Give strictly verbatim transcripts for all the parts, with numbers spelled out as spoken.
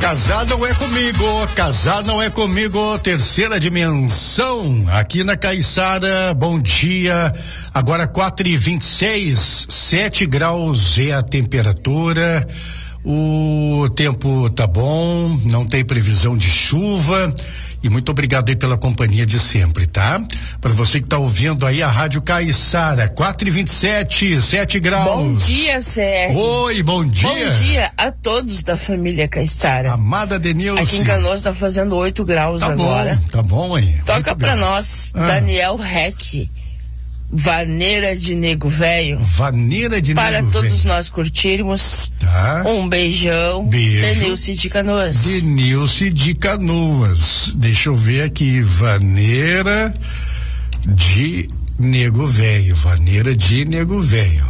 Casar não é comigo, casar não é comigo, terceira dimensão, aqui na Caiçara. Bom dia, agora quatro e vinte e seis, sete graus é a temperatura, o tempo tá bom, não tem previsão de chuva. E muito obrigado aí pela companhia de sempre, tá? Para você que tá ouvindo aí a Rádio Caiçara, quatro e vinte e sete, sete graus. Bom dia, Sérgio. Oi, bom dia. Bom dia a todos da família Caiçara. Amada Denilson. Aqui em Canoas tá fazendo oito graus tá agora. Bom, tá bom aí. Toca pra nós, ah. Daniel Reck. Vaneira de Nego Velho. Vaneira de Para Nego Velho. todos nós curtirmos. Tá. Um beijão. Beijo. Denilce de Canoas. Denilce de Canoas. Deixa eu ver aqui. Vaneira de Nego Velho. Vaneira de Nego Velho.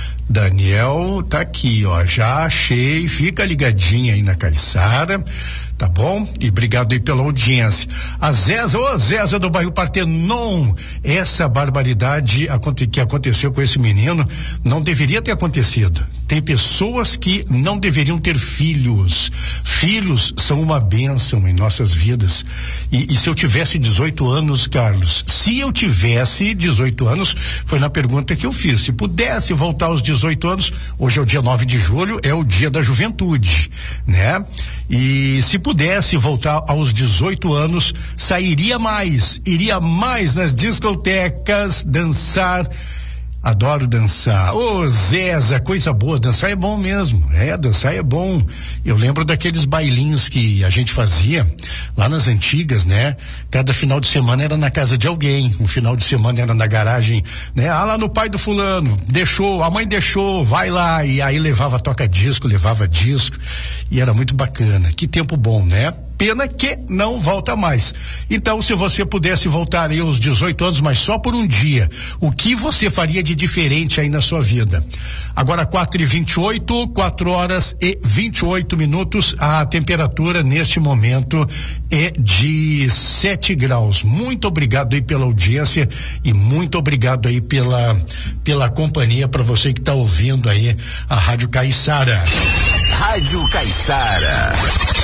Daniel tá aqui, ó. Já achei. Fica ligadinha aí na Caiçara. Tá bom? E obrigado aí pela audiência. A Zéza, ô Zéza do bairro Partenon, essa barbaridade que aconteceu com esse menino não deveria ter acontecido. Tem pessoas que não deveriam ter filhos. Filhos são uma bênção em nossas vidas. E, e se eu tivesse dezoito anos, Carlos, se eu tivesse dezoito anos, foi na pergunta que eu fiz, se pudesse voltar aos dezoito anos, hoje é o dia nove de julho, é o dia da juventude, né? E se pudesse voltar aos dezoito anos, sairia mais, iria mais nas discotecas, dançar. Adoro dançar. Ô, oh, Zéza, coisa boa, dançar é bom mesmo. É, dançar é bom. Eu lembro daqueles bailinhos que a gente fazia lá nas antigas, né? Cada final de semana era na casa de alguém, um final de semana era na garagem, né? Ah, lá no pai do fulano, deixou, a mãe deixou, vai lá, e aí levava toca-disco, levava disco, e era muito bacana. Que tempo bom, né? Pena que não volta mais. Então, se você pudesse voltar aí aos dezoito anos, mas só por um dia, o que você faria de diferente aí na sua vida? Agora quatro e vinte e oito, quatro horas e vinte e oito minutos, a temperatura neste momento é de sete graus. Muito obrigado aí pela audiência e muito obrigado aí pela, pela companhia para você que está ouvindo aí a Rádio Caiçara. Rádio Caiçara.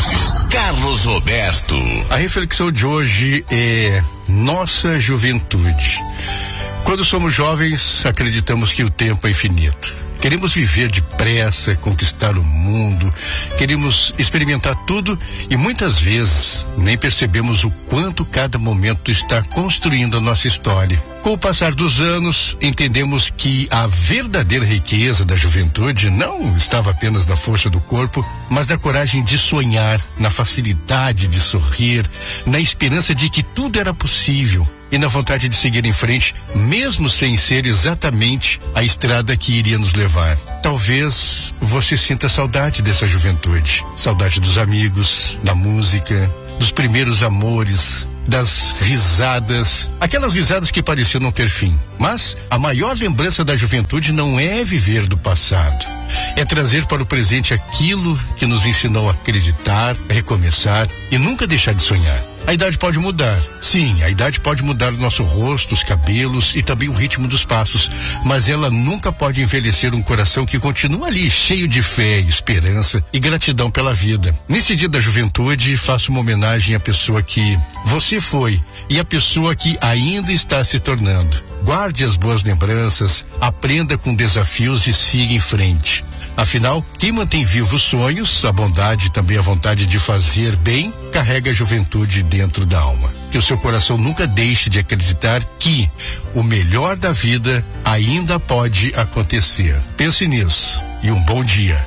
Carlos Roberto. A reflexão de hoje é nossa juventude. Quando somos jovens, acreditamos que o tempo é infinito. Queremos viver depressa, conquistar o mundo, queremos experimentar tudo e muitas vezes nem percebemos o quanto cada momento está construindo a nossa história. Com o passar dos anos, entendemos que a verdadeira riqueza da juventude não estava apenas na força do corpo, mas na coragem de sonhar, na facilidade de sorrir, na esperança de que tudo era possível e na vontade de seguir em frente, mesmo sem ser exatamente a estrada que iria nos levar. Talvez você sinta saudade dessa juventude, saudade dos amigos, da música, dos primeiros amores, das risadas, aquelas risadas que pareciam não ter fim. Mas a maior lembrança da juventude não é viver do passado, é trazer para o presente aquilo que nos ensinou a acreditar, a recomeçar e nunca deixar de sonhar. A idade pode mudar, sim, a idade pode mudar o nosso rosto, os cabelos e também o ritmo dos passos, mas ela nunca pode envelhecer um coração que continua ali, cheio de fé, esperança e gratidão pela vida. Nesse dia da juventude, faço uma homenagem à pessoa que você foi e à pessoa que ainda está se tornando. Guarde as boas lembranças, aprenda com desafios e siga em frente. Afinal, quem mantém vivos os sonhos, a bondade e também a vontade de fazer bem, carrega a juventude dentro da alma. Que o seu coração nunca deixe de acreditar que o melhor da vida ainda pode acontecer. Pense nisso e um bom dia.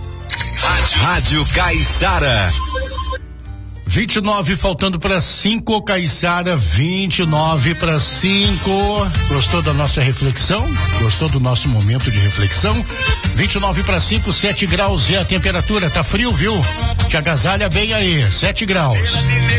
Rádio Caiçara. vinte e nove faltando para cinco, Caiçara, vinte e nove para cinco. Gostou da nossa reflexão? Gostou do nosso momento de reflexão? vinte e nove para cinco, sete graus é a temperatura. Tá frio, viu? Te agasalha bem aí, sete graus.